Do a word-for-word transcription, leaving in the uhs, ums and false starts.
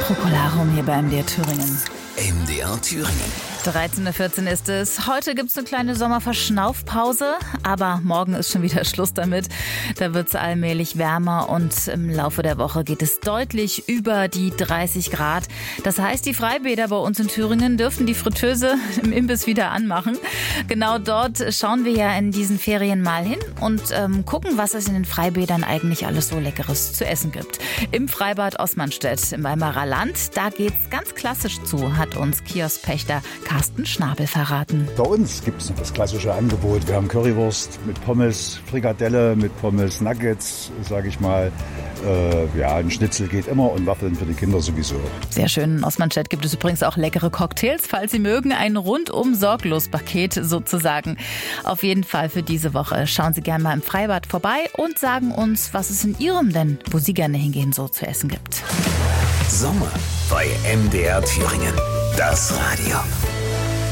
Trocolarum hier bei M D R Thüringen. M D R Thüringen. dreizehn Uhr vierzehn ist es. Heute gibt es eine kleine Sommerverschnaufpause, aber morgen ist schon wieder Schluss damit. Da wird es allmählich wärmer und im Laufe der Woche geht es deutlich über die dreißig Grad. Das heißt, die Freibäder bei uns in Thüringen dürfen die Fritteuse im Imbiss wieder anmachen. Genau dort schauen wir ja in diesen Ferien mal hin und ähm, gucken, was es in den Freibädern eigentlich alles so Leckeres zu essen gibt. Im Freibad Osmanstedt im Weimarer Land, da geht's ganz klassisch zu, hat uns Kioskpächter Carsten Schnabel verraten. Bei uns gibt es noch das klassische Angebot. Wir haben Currywurst mit Pommes, Frikadelle mit Pommes, Nuggets, sage ich mal. Äh, ja, ein Schnitzel geht immer und Waffeln für die Kinder sowieso. Sehr schön. In Osmanstedt gibt es übrigens auch leckere Cocktails, falls Sie mögen. Ein rundum sorglos Paket sozusagen. Auf jeden Fall für diese Woche. Schauen Sie gerne mal im Freibad vorbei und sagen uns, was es in Ihrem denn, wo Sie gerne hingehen, so zu essen gibt. Sommer bei M D R Thüringen. Das Radio.